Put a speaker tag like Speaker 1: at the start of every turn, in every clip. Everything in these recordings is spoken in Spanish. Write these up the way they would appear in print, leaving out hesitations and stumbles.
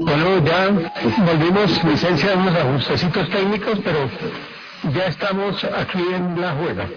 Speaker 1: Bueno, ya volvimos, licencia, unos ajustecitos técnicos, pero ya estamos aquí en la juega.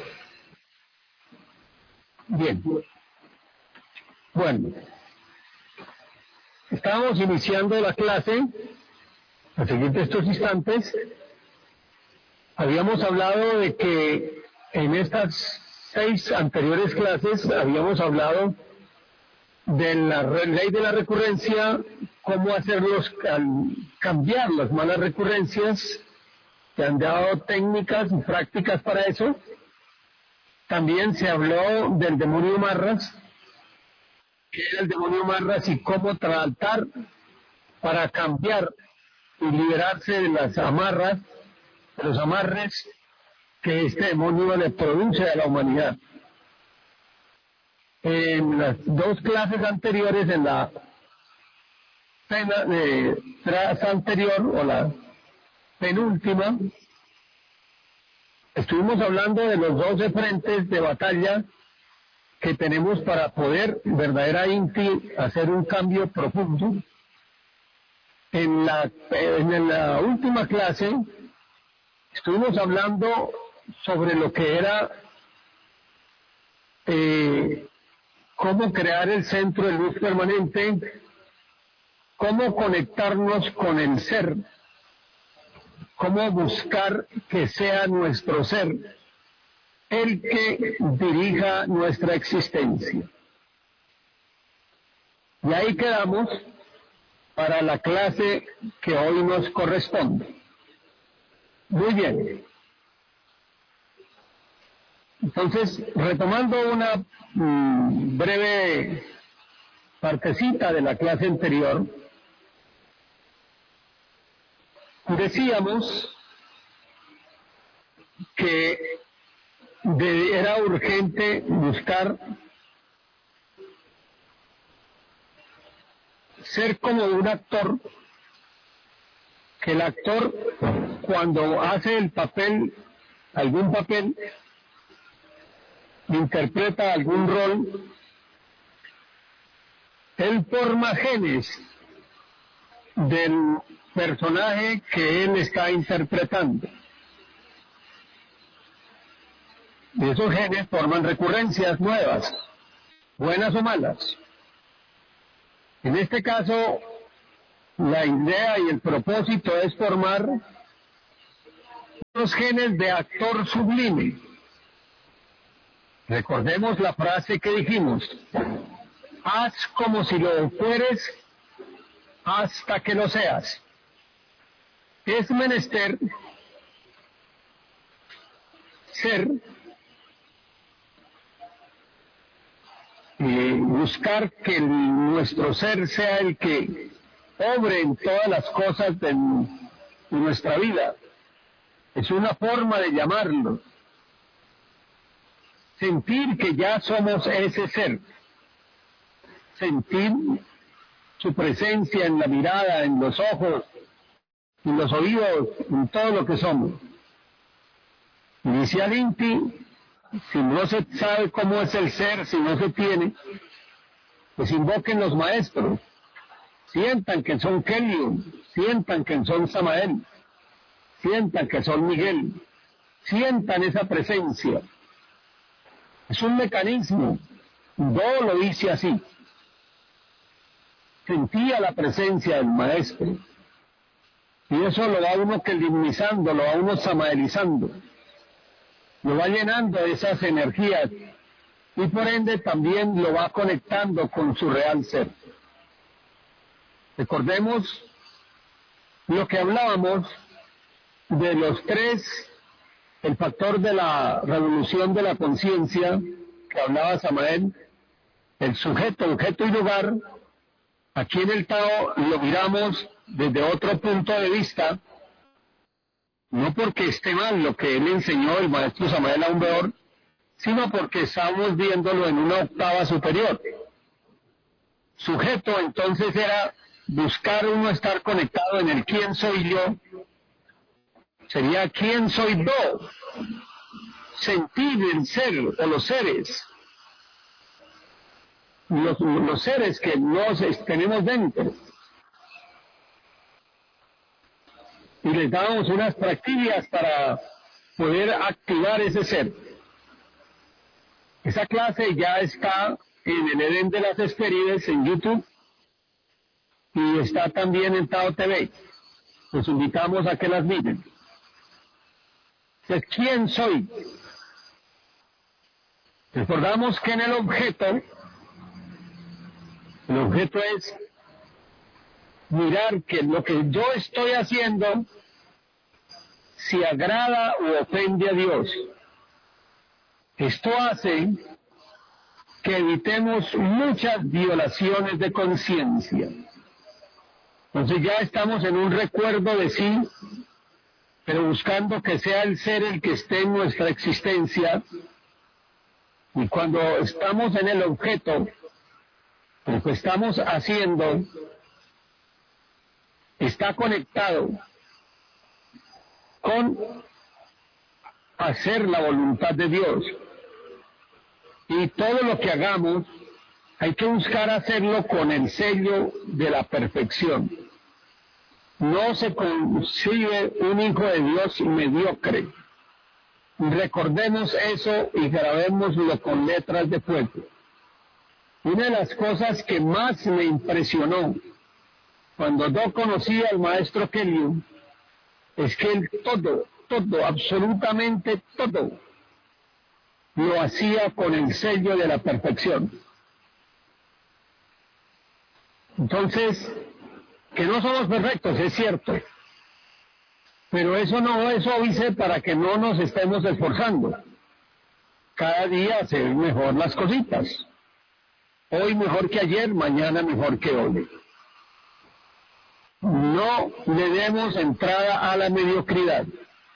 Speaker 1: Bien. Bueno, estábamos iniciando la clase. A seguir de estos instantes, habíamos hablado de que en estas 6 anteriores clases habíamos hablado de la ley de la recurrencia, cómo cambiar las malas recurrencias, que han dado técnicas y prácticas para eso. También se habló del demonio Marras, que era el demonio Marras y cómo tratar para cambiar y liberarse de las amarras, de los amarres que este demonio le produce a la humanidad. En las 2 clases anteriores, en la clase anterior o la penúltima, estuvimos hablando de los 12 frentes de batalla que tenemos para poder verdaderamente hacer un cambio profundo. En la última clase estuvimos hablando sobre lo que era cómo crear el centro de luz permanente, cómo conectarnos con el ser, cómo buscar que sea nuestro ser el que dirija nuestra existencia. Y ahí quedamos para la clase que hoy nos corresponde. Muy bien. Entonces, retomando una breve partecita de la clase anterior, decíamos que era urgente buscar ser como un actor, que el actor cuando hace el papel, algún papel, interpreta algún rol, él forma genes del personaje que él está interpretando. Y esos genes forman recurrencias nuevas, buenas o malas. En este caso, la idea y el propósito es formar unos genes de actor sublime. Recordemos la frase que dijimos: haz como si lo fueres hasta que lo seas. Es menester ser y buscar que nuestro ser sea el que obre en todas las cosas de nuestra vida. Es una forma de llamarlo. Sentir que ya somos ese ser. Sentir su presencia en la mirada, en los ojos, en los oídos, en todo lo que somos. Dice Alinti, si no se sabe cómo es el ser, si no se tiene, pues invoquen los maestros. Sientan que son Kelio, sientan que son Samael, sientan que son Miguel, sientan esa presencia. Es un mecanismo. Do lo dice así. Sentía la presencia del maestro. Y eso lo va uno kelimizando, lo va uno samaelizando. Lo va llenando de esas energías. Y por ende también lo va conectando con su real ser. Recordemos lo que hablábamos de los 3, el factor de la revolución de la conciencia, que hablaba Samael, el sujeto, objeto y lugar. Aquí en el Tao lo miramos desde otro punto de vista, no porque esté mal lo que él enseñó el maestro Samael Aumbeor, sino porque estamos viéndolo en una octava superior. Sujeto entonces era buscar uno estar conectado en el quién soy yo, sería quién soy yo, sentir el ser o los seres, los seres que nos tenemos dentro. y les dábamos unas prácticas para poder activar ese ser. Esa clase ya está en el Edén de las Hespérides en YouTube y está también en Tao TV. Los invitamos a que las miren. Entonces, ¿quién soy? Recordamos que en el objeto es mirar que lo que yo estoy haciendo si agrada o ofende a Dios. Esto hace que evitemos muchas violaciones de conciencia. Entonces ya estamos en un recuerdo de sí, pero buscando que sea el ser el que esté en nuestra existencia. Y cuando estamos en el objeto, lo que estamos haciendo está conectado con hacer la voluntad de Dios. Y todo lo que hagamos hay que buscar hacerlo con el sello de la perfección. No se concibe un hijo de Dios mediocre. Recordemos eso y grabémoslo con letras de fuego. Una de las cosas que más me impresionó cuando yo conocí al maestro Kelly es que él todo, absolutamente todo, lo hacía con el sello de la perfección. Entonces, que no somos perfectos, es cierto, pero eso no es óbice para que no nos estemos esforzando. Cada día hacer mejor las cositas. Hoy mejor que ayer, mañana mejor que hoy. No le demos entrada a la mediocridad.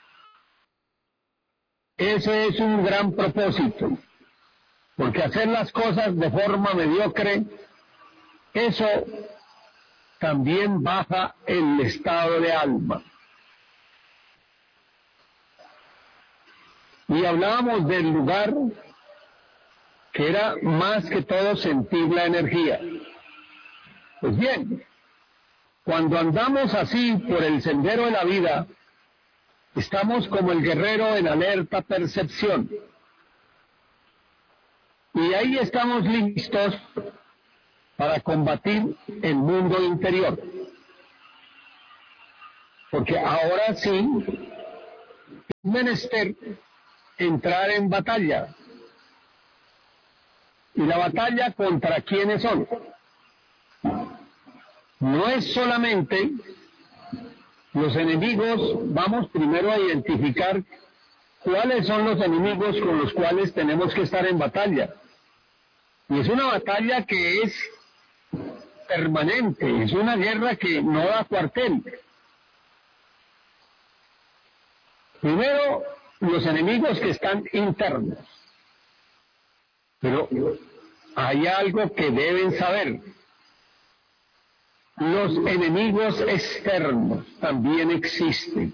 Speaker 1: Ese es un gran propósito, porque hacer las cosas de forma mediocre, eso también baja el estado de alma. Y hablábamos del lugar que era más que todo sentir la energía. Pues bien, cuando andamos así por el sendero de la vida, estamos como el guerrero en alerta percepción. Y ahí estamos listos para combatir el mundo interior. Porque ahora sí, es menester entrar en batalla. ¿Y la batalla contra quiénes son? No es solamente los enemigos, vamos primero a identificar cuáles son los enemigos con los cuales tenemos que estar en batalla. Y es una batalla que es permanente, es una guerra que no da cuartel. Primero, los enemigos que están internos. Pero hay algo que deben saber. Los enemigos externos también existen.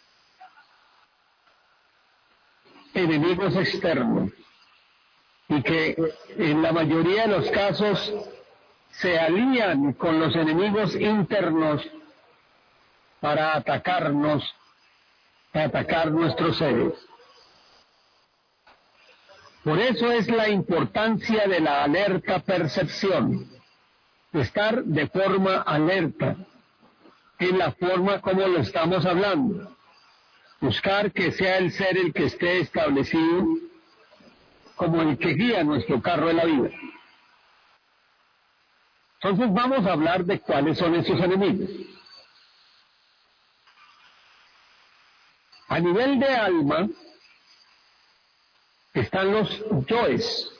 Speaker 1: Enemigos externos. Y que en la mayoría de los casos se alían con los enemigos internos para atacarnos, para atacar nuestros seres. Por eso es la importancia de la alerta percepción, de estar de forma alerta en la forma como lo estamos hablando. Buscar que sea el ser el que esté establecido como el que guía nuestro carro de la vida. Entonces vamos a hablar de cuáles son esos enemigos. A nivel de alma están los yoes.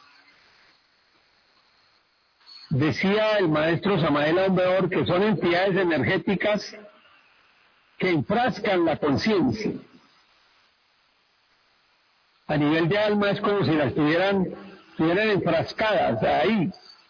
Speaker 1: Decía el maestro Samael Aumbeor que son entidades energéticas que enfrascan la conciencia. A nivel de alma es como si las estuvieran enfrascadas ahí.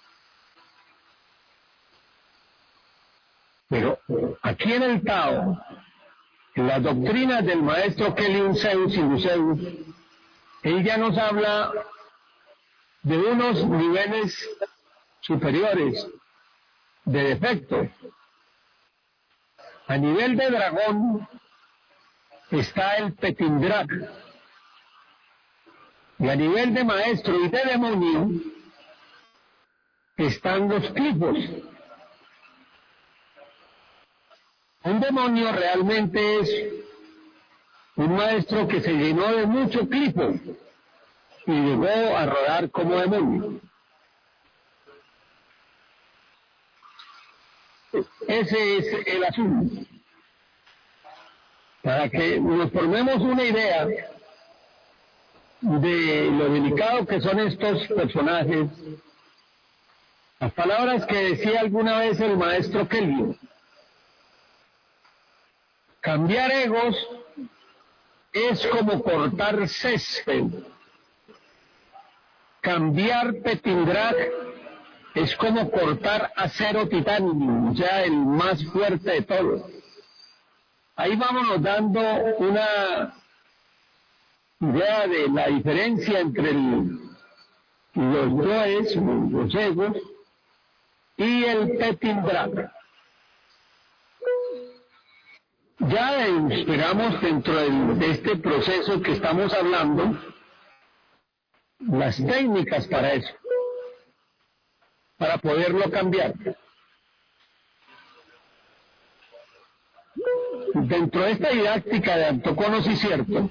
Speaker 1: Pero aquí en el Tao, en las doctrinas del maestro Kelly Zeus y Luceus, él ya nos habla de unos niveles superiores de defecto. A nivel de dragón está el Petindrak. Y a nivel de maestro y de demonio están los clipos. Un demonio realmente es un maestro que se llenó de mucho clipo y llegó a rodar como demonio. Ese es el asunto. Para que nos formemos una idea de lo delicado que son estos personajes, las palabras que decía alguna vez el maestro Kelvin: cambiar egos es como cortar césped. Cambiar Petindrak es como cortar acero titanio, ya el más fuerte de todos. Ahí vámonos dando una idea de la diferencia entre los yoes, los egos, y el Petindrak. Ya esperamos dentro de este proceso que estamos hablando las técnicas para eso, para poderlo cambiar. Dentro de esta didáctica de autoconocimiento,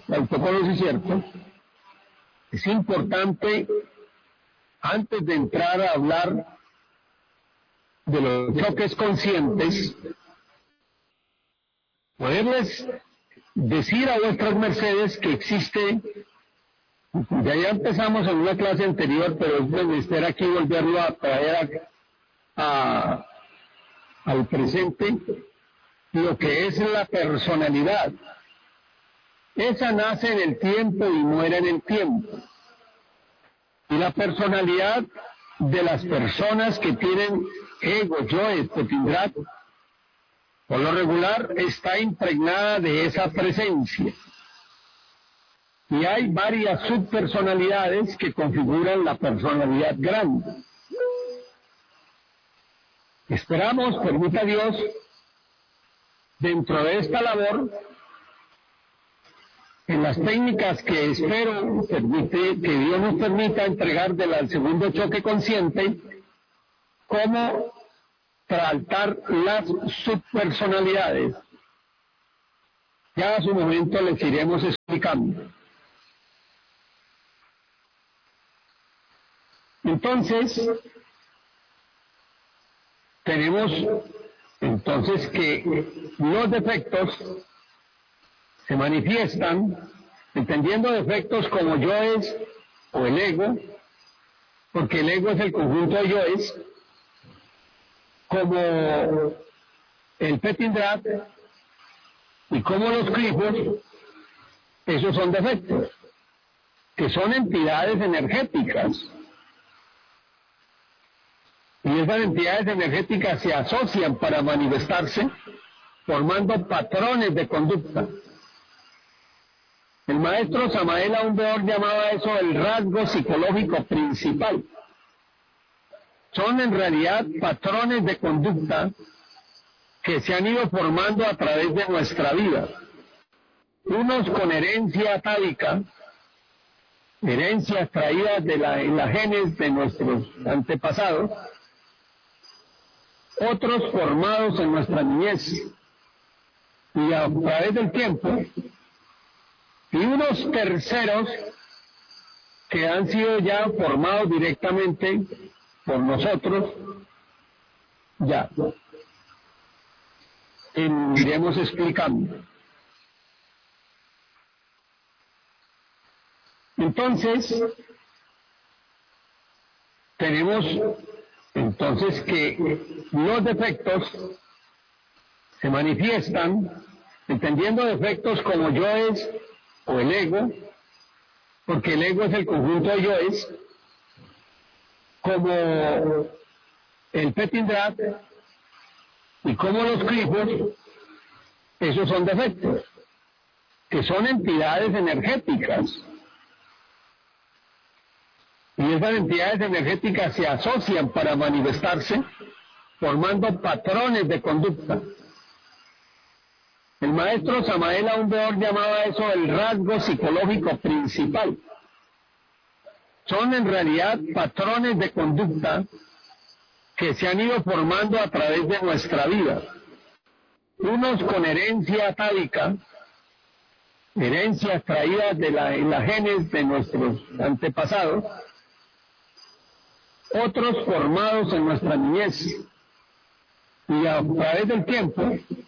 Speaker 1: es importante, antes de entrar a hablar de los choques conscientes, poderles decir a vuestras mercedes que existe, ya empezamos en una clase anterior, pero es menester aquí volverlo a traer al presente, lo que es la personalidad. Esa nace en el tiempo y muere en el tiempo. Y la personalidad de las personas que tienen ego, yoes, Petindrak, por lo regular está impregnada de esa presencia. Y hay varias subpersonalidades que configuran la personalidad grande. Esperamos, permita Dios, dentro de esta labor, en las técnicas que espero que Dios nos permita entregar del segundo choque consciente, cómo tratar las subpersonalidades. Ya a su momento les iremos explicando. Entonces, tenemos que los defectos se manifiestan, entendiendo defectos como yoes o el ego, porque el ego es el conjunto de yoes, como el Petindrak y como los clipos. Esos son defectos, que son entidades energéticas. Y esas entidades energéticas se asocian para manifestarse, formando patrones de conducta. El maestro Samael Aumbeor llamaba eso el rasgo psicológico principal. Son en realidad patrones de conducta que se han ido formando a través de nuestra vida. Unos con herencia atávica, herencias traídas en la genes de nuestros antepasados, otros formados en nuestra niñez y a través del tiempo, y unos terceros que han sido ya formados directamente por nosotros, ya. Iremos explicando. Entonces, tenemos que los defectos se manifiestan, entendiendo defectos como yoes o el ego, porque el ego es el conjunto de yoes, como el Petindrak y como los clipos. Esos son defectos, que son entidades energéticas. Y esas entidades energéticas se asocian para manifestarse, formando patrones de conducta. El maestro Samael Aún Weor llamaba eso el rasgo psicológico principal. Son en realidad patrones de conducta que se han ido formando a través de nuestra vida. Unos con herencia atávica, herencias traídas en la genes de nuestros antepasados, otros formados en nuestra niñez. Y a través del tiempo